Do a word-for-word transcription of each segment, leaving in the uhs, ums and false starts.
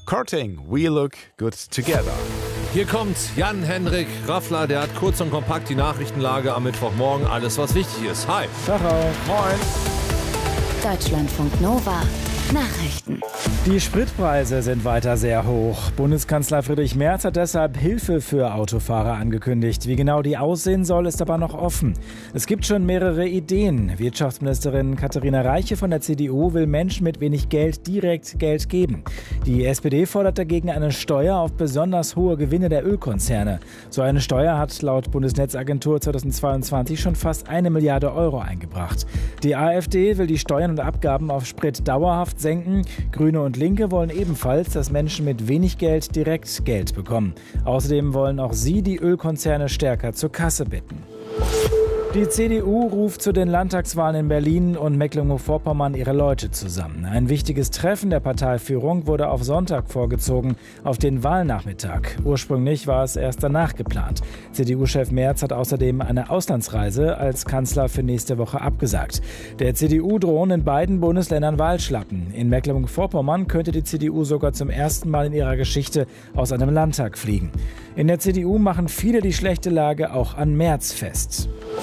Korting, We Look Good Together. Hier kommt Jan-Henrik Raffler, der hat kurz und kompakt die Nachrichtenlage am Mittwochmorgen. Alles, was wichtig ist. Hi. Tag auch. Moin. Deutschlandfunk Nova. Nachrichten. Die Spritpreise sind weiter sehr hoch. Bundeskanzler Friedrich Merz hat deshalb Hilfe für Autofahrer angekündigt. Wie genau die aussehen soll, ist aber noch offen. Es gibt schon mehrere Ideen. Wirtschaftsministerin Katharina Reiche von der C D U will Menschen mit wenig Geld direkt Geld geben. Die S P D fordert dagegen eine Steuer auf besonders hohe Gewinne der Ölkonzerne. So eine Steuer hat laut Bundesnetzagentur zweitausendzweiundzwanzig schon fast eine Milliarde Euro eingebracht. Die AfD will die Steuern und Abgaben auf Sprit dauerhaft senken. Grüne und Linke wollen ebenfalls, dass Menschen mit wenig Geld direkt Geld bekommen. Außerdem wollen auch sie die Ölkonzerne stärker zur Kasse bitten. Die C D U ruft zu den Landtagswahlen in Berlin und Mecklenburg-Vorpommern ihre Leute zusammen. Ein wichtiges Treffen der Parteiführung wurde auf Sonntag vorgezogen, auf den Wahlnachmittag. Ursprünglich war es erst danach geplant. C D U-Chef Merz hat außerdem eine Auslandsreise als Kanzler für nächste Woche abgesagt. Der C D U drohen in beiden Bundesländern Wahlschlappen. In Mecklenburg-Vorpommern könnte die C D U sogar zum ersten Mal in ihrer Geschichte aus einem Landtag fliegen. In der C D U machen viele die schlechte Lage auch an Merz fest.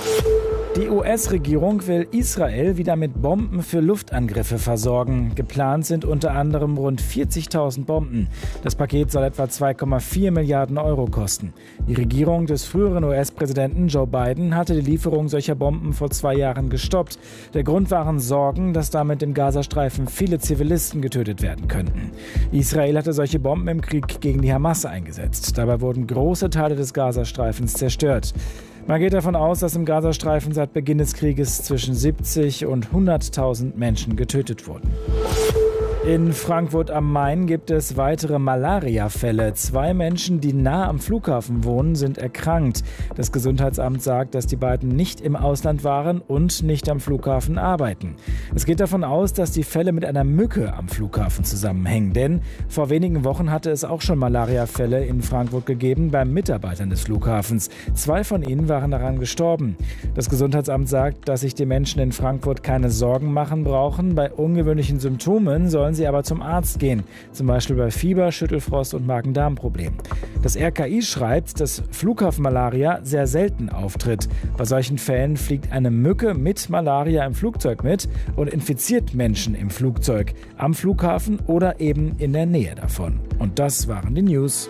Die U S-Regierung will Israel wieder mit Bomben für Luftangriffe versorgen. Geplant sind unter anderem rund vierzigtausend Bomben. Das Paket soll etwa zwei Komma vier Milliarden Euro kosten. Die Regierung des früheren U S-Präsidenten Joe Biden hatte die Lieferung solcher Bomben vor zwei Jahren gestoppt. Der Grund waren Sorgen, dass damit im Gazastreifen viele Zivilisten getötet werden könnten. Israel hatte solche Bomben im Krieg gegen die Hamas eingesetzt. Dabei wurden große Teile des Gazastreifens zerstört. Man geht davon aus, dass im Gazastreifen seit Beginn des Krieges zwischen siebzig und hunderttausend Menschen getötet wurden. In Frankfurt am Main gibt es weitere Malaria-Fälle. Zwei Menschen, die nah am Flughafen wohnen, sind erkrankt. Das Gesundheitsamt sagt, dass die beiden nicht im Ausland waren und nicht am Flughafen arbeiten. Es geht davon aus, dass die Fälle mit einer Mücke am Flughafen zusammenhängen. Denn vor wenigen Wochen hatte es auch schon Malaria-Fälle in Frankfurt gegeben bei Mitarbeitern des Flughafens. Zwei von ihnen waren daran gestorben. Das Gesundheitsamt sagt, dass sich die Menschen in Frankfurt keine Sorgen machen brauchen. Bei ungewöhnlichen Symptomen sollen sie aber zum Arzt gehen, zum Beispiel bei Fieber, Schüttelfrost und Magen-Darm-Problemen. Das R K I schreibt, dass Flughafenmalaria sehr selten auftritt. Bei solchen Fällen fliegt eine Mücke mit Malaria im Flugzeug mit und infiziert Menschen im Flugzeug, am Flughafen oder eben in der Nähe davon. Und das waren die News.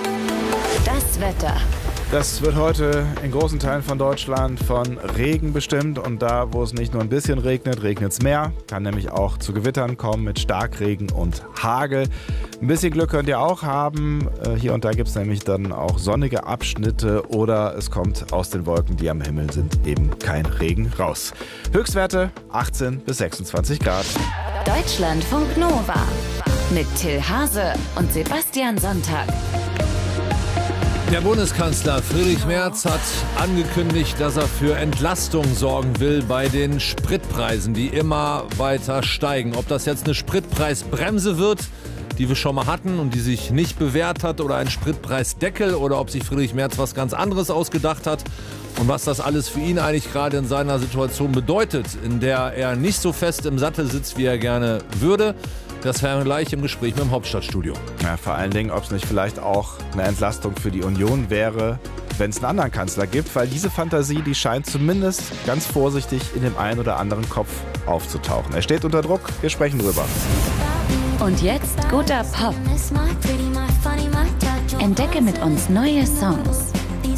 Das Wetter. Das wird heute in großen Teilen von Deutschland von Regen bestimmt. Und da, wo es nicht nur ein bisschen regnet, regnet es mehr. Kann nämlich auch zu Gewittern kommen mit Starkregen und Hagel. Ein bisschen Glück könnt ihr auch haben. Hier und da gibt es nämlich dann auch sonnige Abschnitte. Oder es kommt aus den Wolken, die am Himmel sind, eben kein Regen raus. Höchstwerte achtzehn bis sechsundzwanzig Grad. Deutschlandfunk Nova. Mit Till Hase und Sebastian Sonntag. Der Bundeskanzler Friedrich Merz hat angekündigt, dass er für Entlastung sorgen will bei den Spritpreisen, die immer weiter steigen. Ob das jetzt eine Spritpreisbremse wird, die wir schon mal hatten und die sich nicht bewährt hat, oder ein Spritpreisdeckel, oder ob sich Friedrich Merz was ganz anderes ausgedacht hat und was das alles für ihn eigentlich gerade in seiner Situation bedeutet, in der er nicht so fest im Sattel sitzt, wie er gerne würde. Das wäre gleich im Gespräch mit dem Hauptstadtstudio. Ja, vor allen Dingen, ob es nicht vielleicht auch eine Entlastung für die Union wäre, wenn es einen anderen Kanzler gibt, weil diese Fantasie, die scheint zumindest ganz vorsichtig in dem einen oder anderen Kopf aufzutauchen. Er steht unter Druck, wir sprechen drüber. Und jetzt guter Pop. Entdecke mit uns neue Songs.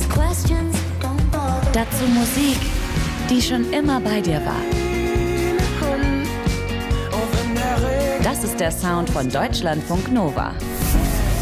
Dazu Musik, die schon immer bei dir war. Das ist der Sound von Deutschlandfunk Nova.